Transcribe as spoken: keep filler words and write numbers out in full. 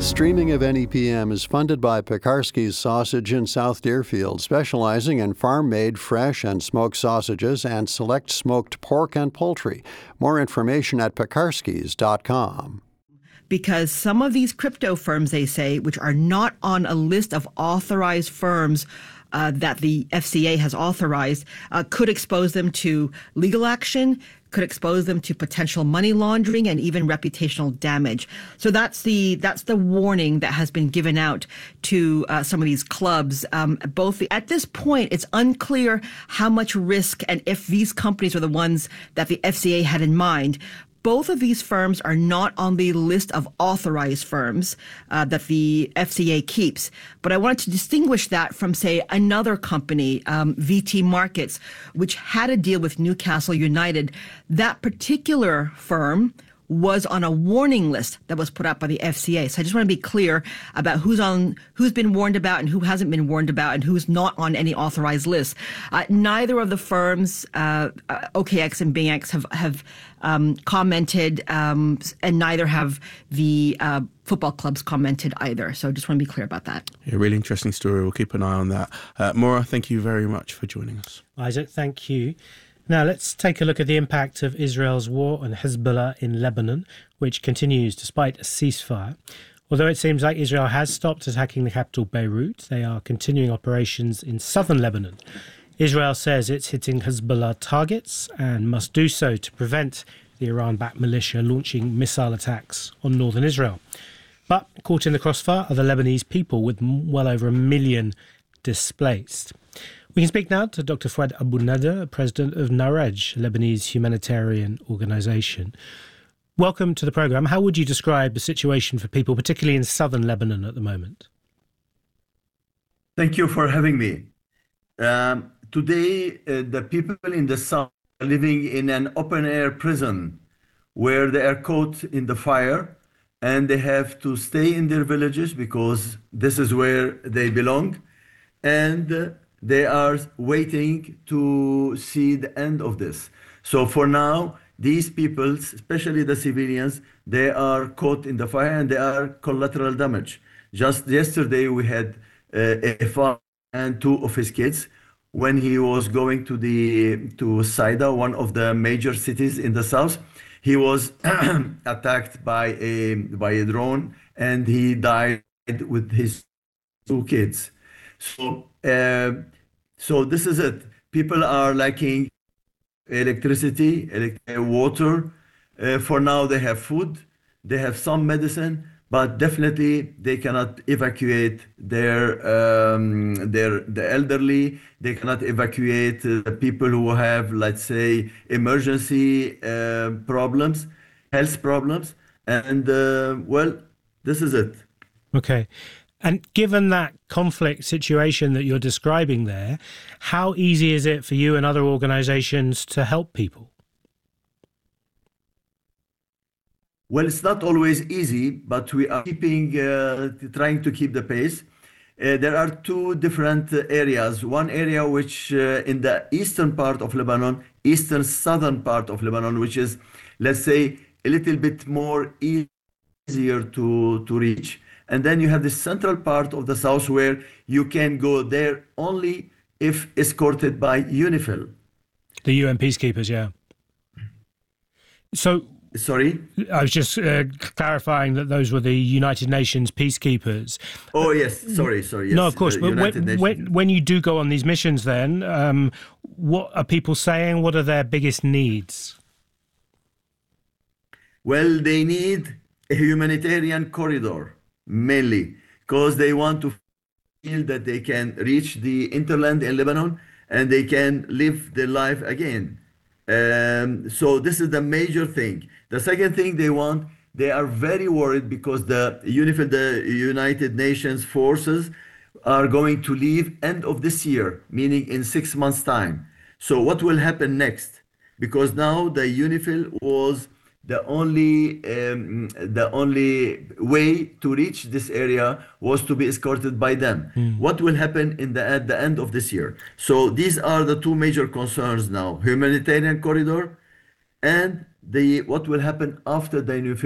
Streaming of N E P M is funded by Pekarsky's Sausage in South Deerfield, specializing in farm-made fresh and smoked sausages and select smoked pork and poultry. More information at pekarskys dot com. Because some of these crypto firms, they say, which are not on a list of authorized firms uh, that the F C A has authorized, uh, could expose them to legal action, could expose them to potential money laundering and even reputational damage. So that's the that's the warning that has been given out to uh, some of these clubs. Um, both at this point, it's unclear how much risk and if these companies are the ones that the F C A had in mind. Both of these firms are not on the list of authorized firms uh, that the F C A keeps. But I wanted to distinguish that from, say, another company, um, V T Markets, which had a deal with Newcastle United. That particular firm was on a warning list that was put out by the F C A. So I just want to be clear about who's on, who's been warned about and who hasn't been warned about and who's not on any authorized list. Uh, neither of the firms, uh, uh, O K X and B I N X, have, have um, commented, um, and neither have the uh, football clubs commented either. So I just want to be clear about that. Yeah, really interesting story. We'll keep an eye on that. Uh, Maura, thank you very much for joining us. Isaac, thank you. Now, let's take a look at the impact of Israel's war on Hezbollah in Lebanon, which continues despite a ceasefire. Although it seems like Israel has stopped attacking the capital, Beirut, they are continuing operations in southern Lebanon. Israel says it's hitting Hezbollah targets and must do so to prevent the Iran-backed militia launching missile attacks on northern Israel. But caught in the crossfire are the Lebanese people, with well over a million displaced. We can speak now to Doctor Fouad Abou-Nada, president of Narej, Lebanese humanitarian organisation. Welcome to the programme. How would you describe the situation for people, particularly in southern Lebanon at the moment? Thank you for having me. Um, today, uh, the people in the south are living in an open-air prison where they are caught in the fire and they have to stay in their villages because this is where they belong. And uh, they are waiting to see the end of this. So for now, these people, especially the civilians, they are caught in the fire and they are collateral damage. Just yesterday, we had uh, a father and two of his kids when he was going to the to Saida, one of the major cities in the south. He was attacked by a by a drone and he died with his two kids. So. Uh, So this is it. People are lacking electricity, elect- water. Uh, for now, they have food, they have some medicine, but definitely they cannot evacuate their um, their the elderly. They cannot evacuate uh, the people who have, let's say, emergency uh, problems, health problems, and uh, well, this is it. Okay. And given that conflict situation that you're describing there, how easy is it for you and other organizations to help people? Well, it's not always easy, but we are keeping, uh, trying to keep the pace. Uh, there are two different uh, areas. One area which uh, in the eastern part of Lebanon, eastern southern part of Lebanon, which is, let's say, a little bit more easier to, to reach. And then you have the central part of the south where you can go there only if escorted by UNIFIL. The U N peacekeepers, yeah. So, sorry? I was just uh, clarifying that those were the United Nations peacekeepers. Oh, yes. Sorry, sorry. Yes. No, of course. But when, when, when you do go on these missions then, um, what are people saying? What are their biggest needs? Well, they need a humanitarian corridor. Mainly because they want to feel that they can reach the hinterland in Lebanon and they can live their life again. Um, so this is the major thing. The second thing they want, they are very worried because the UNIFIL, the United Nations forces, are going to leave end of this year, meaning in six months' time. So what will happen next? Because now the UNIFIL was The only um, the only way to reach this area was to be escorted by them. Mm. What will happen in the at the end of this year? So these are the two major concerns now: humanitarian corridor, and the what will happen after the